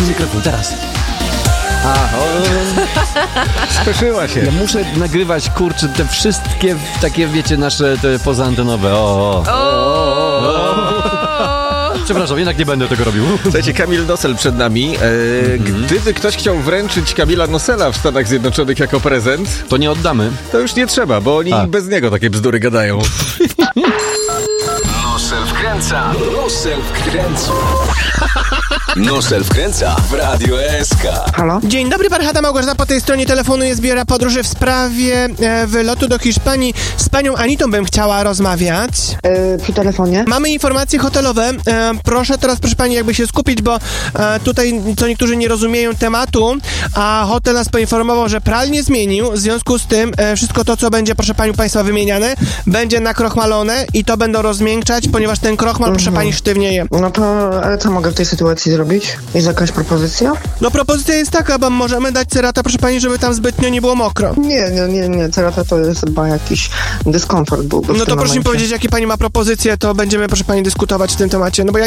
mikrofon, teraz. Spieszyła się. Ja muszę nagrywać, kurczę, te wszystkie takie, wiecie, nasze te pozaantenowe. Przepraszam, jednak nie będę tego robił. Słuchajcie, Kamil Nosel przed nami. Gdyby ktoś chciał wręczyć Kamila Nosela w Stanach Zjednoczonych jako prezent, To nie oddamy. to już nie trzeba, bo oni bez niego takie bzdury gadają. Nosel wkręca. Nosel wkręca. Nosel wkręca w Radio SK. Halo? Dzień dobry, Barchata Małgorzata po tej stronie telefonu jest biura podróży w sprawie wylotu do Hiszpanii. Z panią Anitą bym chciała rozmawiać. Przy telefonie? Mamy informacje hotelowe. Proszę teraz, proszę pani, jakby się skupić, bo tutaj co niektórzy nie rozumieją tematu, a hotel nas poinformował, że pralnię zmienił. W związku z tym wszystko to, co będzie, proszę pani, państwa, wymieniane, będzie nakrochmalone i to będą rozmiękczać, ponieważ ten krochmal, proszę pani, sztywnieje. No to, ale co mogę w tej sytuacji zrobić? Jest jakaś propozycja? No propozycja jest taka, bo możemy dać cerata, proszę pani, żeby tam zbytnio nie było mokro. Nie, cerata to jest chyba jakiś dyskomfort byłby w No to tym proszę mi momencie. powiedzieć, jakie pani ma propozycje, to będziemy, proszę pani, dyskutować w tym temacie. No bo ja